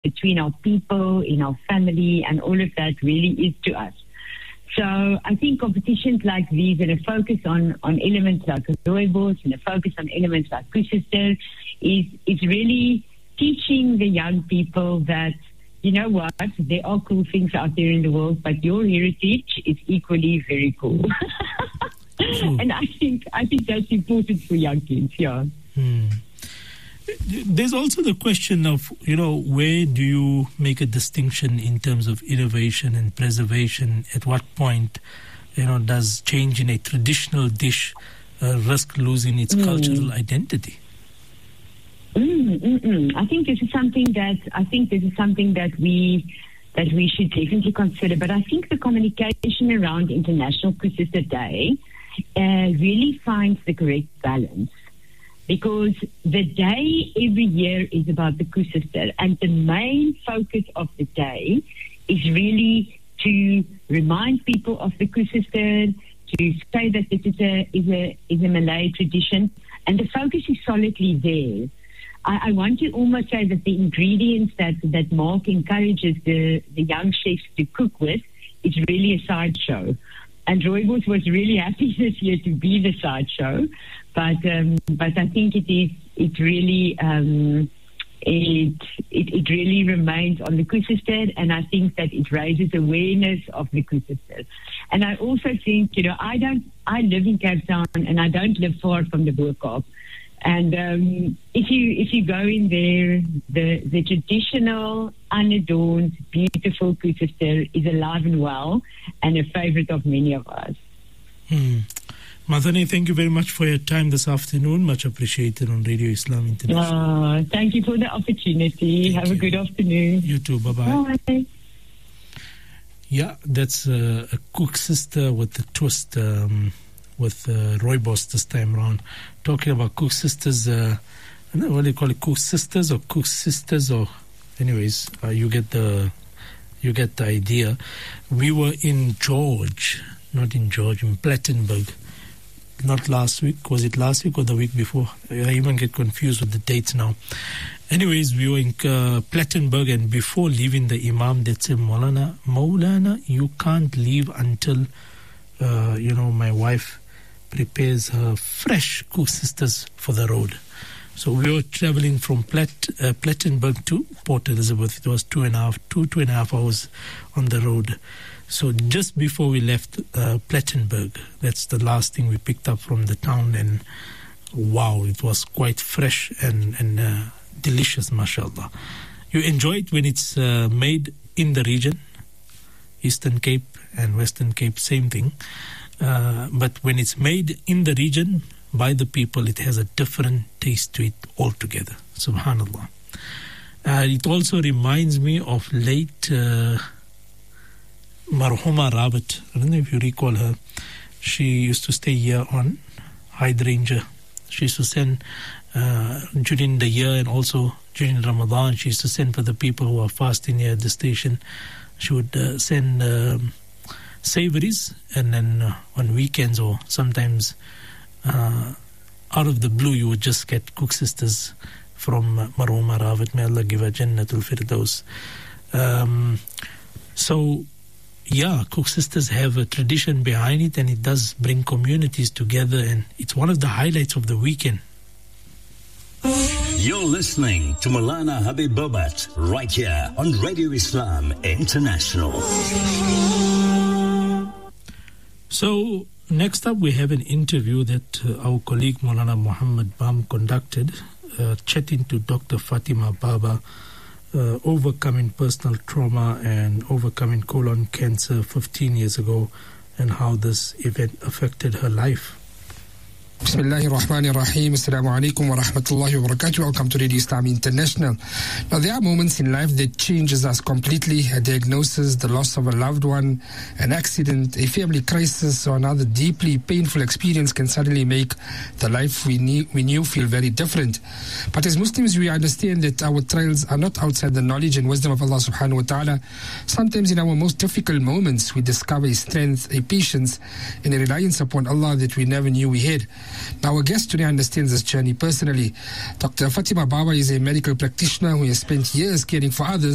between our people, in our family, and all of that really is to us. So I think competitions like these and a focus on elements like rooibos and a focus on elements like Koesister is really teaching the young people that, you know what, there are cool things out there in the world, but your heritage is equally very cool. And I think that's important for young kids, yeah. There's also the question of, where do you make a distinction in terms of innovation and preservation? At what point, does change in a traditional dish risk losing its cultural identity? I think this is something that we should definitely consider. But I think the communication around International Koesister Day really finds the correct balance. Because the day every year is about the Koesister, and the main focus of the day is really to remind people of the Koesister, to say that this is a Malay tradition, and the focus is solidly there. I want to almost say that the ingredients that Mark encourages the young chefs to cook with is really a sideshow. And Rooibos was really happy this year to be the sideshow, but I think it really remains on the Koesister, and I think that it raises awareness of the Koesister. And I also think, I live in Cape Town and I don't live far from the Bo-Kaap. And if you go in there, the traditional, unadorned, beautiful Koesister is alive and well, and a favorite of many of us. Madani, thank you very much for your time this afternoon. Much appreciated on Radio Islam International. Thank you for the opportunity. Have a good afternoon. You too. Bye-bye. Bye. Yeah, that's a Koesister with the twist. With Rooibos this time around, talking about Koesisters. I don't know what do you call it, Koesisters or Koesisters, or anyways, you get the idea. We were in Plettenberg. Not last week. Was it last week or the week before? I even get confused with the dates now. Anyways, we were in Plettenberg, and before leaving, the Imam did say, Maulana, you can't leave until my wife prepares her fresh Koesisters for the road. So we were traveling from Plettenberg to Port Elizabeth. It was 2.5 hours on the road. So just before we left Plettenberg, that's the last thing we picked up from the town, and wow, it was quite fresh and delicious, mashallah. You enjoy it when it's made in the region, Eastern Cape and Western Cape, same thing. But when it's made in the region by the people, it has a different taste to it altogether. Subhanallah. It also reminds me of late Marhuma Rabat. I don't know if you recall her. She used to stay here on Hydrangea. She used to send during the year and also during Ramadan. She used to send for the people who are fasting here at the station. She would send savories, and then on weekends or sometimes out of the blue, you would just get Koesisters from Marhuma Rabat. May Allah give her Jannatul Firdaus. So, yeah, Koesisters have a tradition behind it, and it does bring communities together, and it's one of the highlights of the weekend. You're listening to Maulana Habib Bobat right here on Radio Islam International. So next up we have an interview that our colleague Maulana Muhammad Bam conducted, chatting to Dr. Fatima Baba, overcoming personal trauma and overcoming colon cancer 15 years ago, and how this event affected her life. Bismillahirrahmanirrahim. Assalamu alaikum wa rahmatullahi wa barakatuh. Welcome to Radio Islam International. Now, there are moments in life that changes us completely. A diagnosis, the loss of a loved one, an accident, a family crisis, or another deeply painful experience can suddenly make the life we knew feel very different. But as Muslims, we understand that our trials are not outside the knowledge and wisdom of Allah subhanahu wa ta'ala. Sometimes in our most difficult moments, we discover a strength, a patience, and a reliance upon Allah that we never knew we had. Now, our guest today understands this journey personally. Dr. Fatima Baba is a medical practitioner who has spent years caring for others